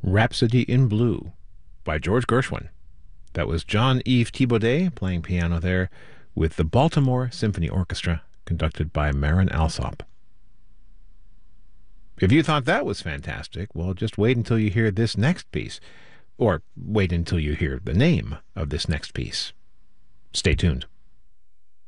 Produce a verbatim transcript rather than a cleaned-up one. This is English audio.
Rhapsody in Blue by George Gershwin. That was Jean-Yves Thibaudet playing piano there with the Baltimore Symphony Orchestra, conducted by Marin Alsop. If you thought that was fantastic, well, just wait until you hear this next piece, or wait until you hear the name of this next piece. Stay tuned.